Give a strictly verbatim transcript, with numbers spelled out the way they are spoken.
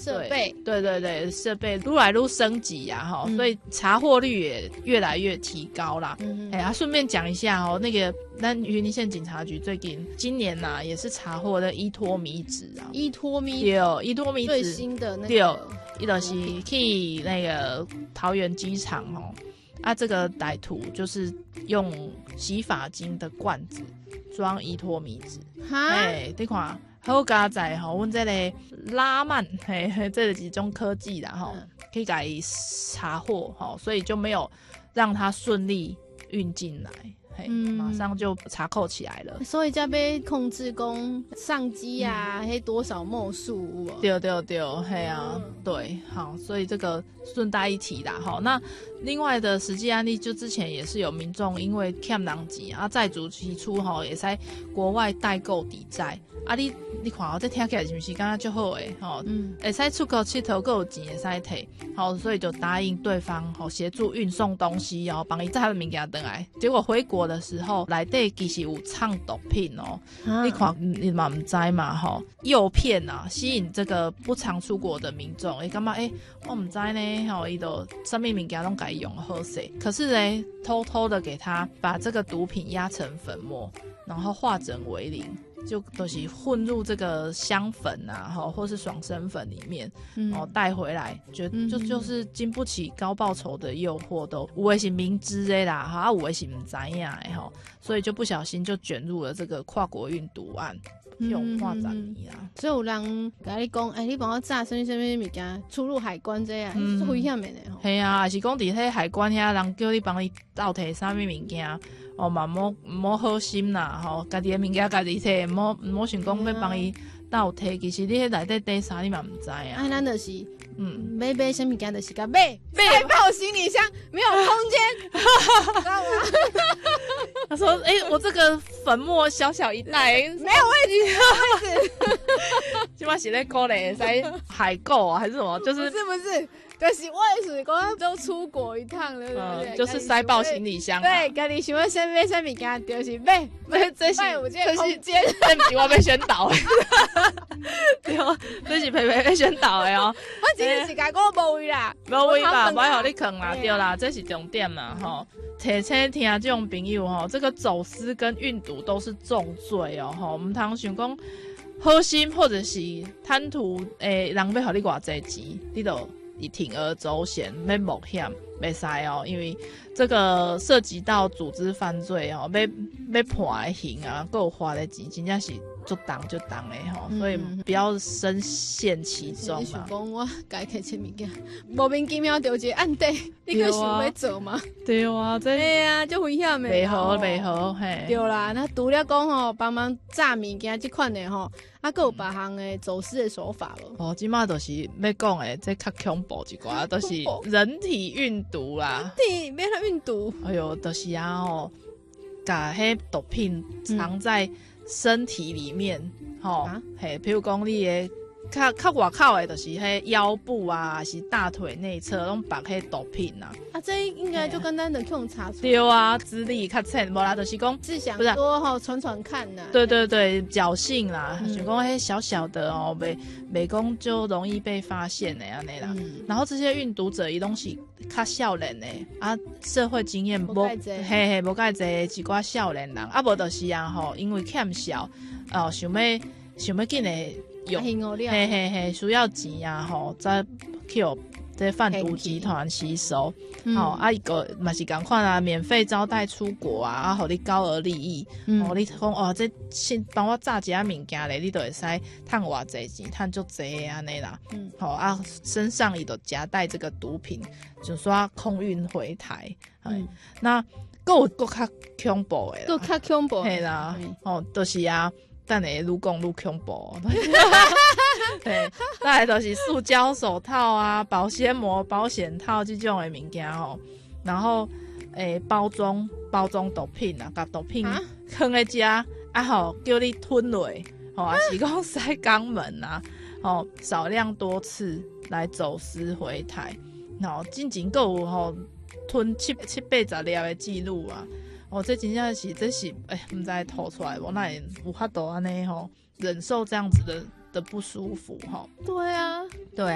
设备， 对对对，设备越来越升级啊，哈、嗯，所以查获率也越来越提高啦。嗯，哎呀，顺便讲一下哦，那个那云林县警察局最近今年呐、啊、也是查获的依托米脂啊， 依托米对，依托米脂最新的那个， 对，伊就是去那个桃园机场哦。啊，这个歹徒就是用洗发精的罐子装依托米脂，哎，你看好加在吼，阮这个拉曼嘿，这几种科技啦吼，可以给查获吼，所以就没有让它顺利运进来。嗯，马上就查扣起来了， 所以才被控制讲上机啊，迄、嗯、多少墨数？ 对对对，嘿啊，嗯、对，好，所以这个顺带一提啦，哈。那另外的实际案例，就之前也是有民众因为欠人钱啊，债主提出哈，也在国外代购抵债啊，你你看哦，这听起来是不是感觉就好诶？吼，嗯，会使出国佚佗，够有钱会使摕，好，所以就答应对方，好协助运送东西哦，帮伊载物件回来，结果回国的时候，内底其实有藏毒品哦。啊、你看，你嘛唔知嘛吼，诱骗啊，吸引这个不常出国的民众，诶，感觉诶，我唔知呢，吼，伊都什么物件拢改用好势，可是呢，偷偷的给他把这个毒品压成粉末，然后化整为零。就都是混入这个香粉啊，或是爽身粉里面，嗯、哦带回来，觉得就就是经不起高报酬的诱惑，都有的是明知的啦，哈，有的是不知道的哈，所以就不小心就卷入了这个跨国运毒案。用化十年啊， 所以有人跟你讲，哎、欸，你帮我炸什么什么物件出入海关这样，嗯、是危险的吼。 系啊，还是讲伫迄海关遐人叫你帮你倒摕啥物物件，哦嘛，莫莫好心啦，吼，家己的物件家己摕，莫莫想讲要帮伊倒摕，其实你迄内底底啥你嘛唔知啊。 啊，咱就是。嗯，买买什么物件就是甲买买爆行李箱，没有空间。 他说：“哎、欸，我这个粉末小小一袋， 没有位置，没有位置。 起码写在沟里塞海购啊，还是什么？就是不是不是。”就是我也是讲，都出国一趟了，对不对？ 就是塞爆行李箱、啊。 对，家己想要先买什么物件，就是买买这是有这个空间， 这不是我被宣导的，对哦，这是培培被宣导的哦。 我真的是甲讲无位啦， 无位吧，不好你坑啦，对啦，这是重点啦，吼。铁车听这种朋友吼，这个走私跟运毒都是重罪哦，吼，我们通想讲好心或者是贪图诶，人要互你偌济钱，你都。以铤而走险，要冒险，袂使哦，因为这个涉及到组织犯罪哦，要要判的刑啊，还有花的钱，真正是就当就当的吼、嗯，所以不要深陷其中嘛。 你讲我改开切物件，莫名其妙丢一个案底，你个想要做吗？ 对啊，这对啊，就危险的。 袂好袂好，嘿。 对啦，那除了讲吼，帮忙炸物件这款的吼。啊，还有别项的走私的手法咯。 哦，即马就是要讲的，这较恐怖一寡，都、就是人体运毒啦。 人体要来运毒？ 哎呦，就是啊吼，把迄毒品藏在身体里面，吼、嗯，嘿、哦，譬如讲你的。较较外口的，就是迄腰部啊，还是大腿内侧，拢绑迄毒品啊。 啊，这应该就跟咱的用查出。 对啊，资历较浅，无啦，就是讲是想说吼传传看呐。 对对对，侥幸啦，想讲迄小小的哦，袂袂讲就容易被发现的安尼啦、嗯。然后这些运毒者伊拢是较少年的啊，社会经验无嘿嘿无介济一寡少年人，啊无就是啊吼，因为欠小哦，想要想要紧的。用嘿嘿嘿，需要钱啊吼，再去这贩毒集团吸收，好、嗯哦、啊一个嘛是同款啊，免费招待出国啊，啊，互你高额利益，嗯、哦你讲哦这先帮我炸一下物件咧，你就会使赚偌济钱，赚足济安尼啦，嗯，好、哦、啊，身上伊就夹带这个毒品，就说空运回台，嗯，那够够较恐怖的啦， 够较恐怖， 嘿啦，哦，就是啊。但你愈讲愈恐怖，对，再来就是塑胶手套啊、保鲜膜、保险套这种的物件吼，然后诶包装包装毒品啊，把毒品放在家啊吼，叫你吞落，吼啊是讲塞肛门啊，吼少量多次来走私回台，然后进前还有吼吞七七八十粒的记录啊。哦，这真正是，这是，哎、欸，不知道吐出来，我那也无法度安尼吼，忍受这样子的的不舒服吼。 对啊， 对啊。